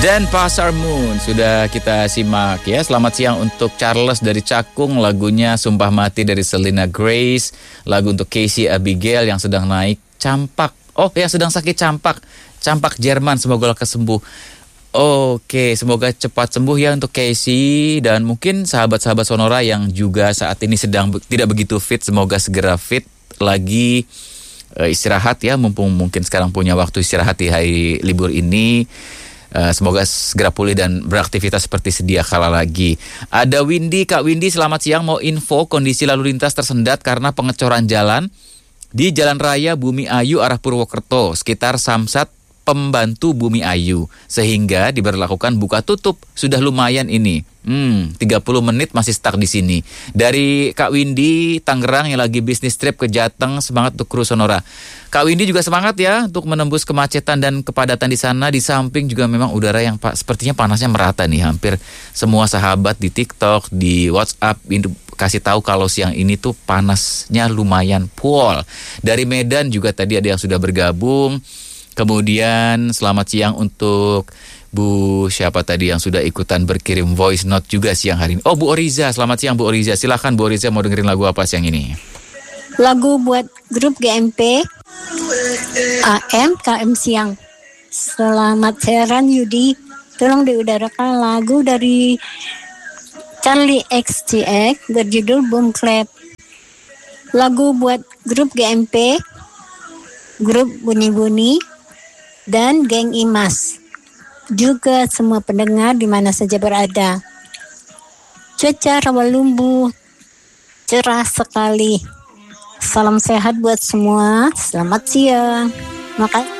Dan Pasar Moon sudah kita simak ya. Selamat siang untuk Charles dari Cakung, lagunya Sumpah Mati dari Selena Grace. Lagu untuk Casey Abigail yang sedang naik campak. Oh, yang sedang sakit campak. Campak Jerman, semoga lekas sembuh. Oke, semoga cepat sembuh ya untuk Casey. Dan mungkin sahabat-sahabat Sonora yang juga saat ini sedang tidak begitu fit, semoga segera fit lagi. Istirahat ya, mumpung mungkin sekarang punya waktu istirahat di hari libur ini. Semoga segera pulih dan beraktivitas seperti sedia kala lagi. Ada Windy, Kak Windy, selamat siang. Mau info kondisi lalu lintas tersendat karena pengecoran jalan di Jalan Raya Bumi Ayu arah Purwokerto sekitar Samsat Pembantu Bumi Ayu, sehingga diberlakukan buka tutup. Sudah lumayan ini. 30 menit masih stuck di sini. Dari Kak Windy Tangerang yang lagi bisnis trip ke Jateng, semangat untuk kru Sonora. Kak Windy juga semangat ya untuk menembus kemacetan dan kepadatan di sana. Di samping juga memang udara yang sepertinya panasnya merata nih. Hampir semua sahabat di TikTok, di WhatsApp kasih tahu kalau siang ini tuh panasnya lumayan pol. Dari Medan juga tadi ada yang sudah bergabung. Kemudian selamat siang untuk Bu siapa tadi yang sudah ikutan berkirim voice note juga siang hari ini. Oh, Bu Oriza, selamat siang Bu Oriza. Silakan Bu Oriza, mau dengerin lagu apa siang ini? Lagu buat grup GMP AM KM Siang. Selamat siaran Yudi. Tolong diudarakan lagu dari Charlie XCX berjudul Boom Clap. Lagu buat grup GMP, grup Bunyi-Bunyi, dan geng Imas. Juga semua pendengar di mana saja berada. Cuaca Rawalumbu cerah sekali. Salam sehat buat semua. Selamat siang. Makasih.